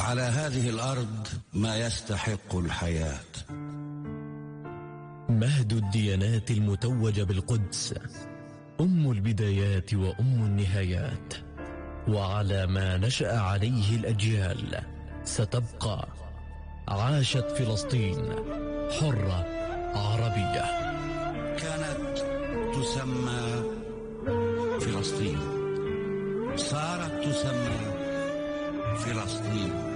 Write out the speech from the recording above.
وعلى هذه الأرض ما يستحق الحياة. مهد الديانات المتوجة بالقدس، أم البدايات وأم النهايات، وعلى ما نشأ عليه الأجيال ستبقى. عاشت فلسطين حرة عربية. كانت تسمى فلسطين، صارت تسمى فلسطين.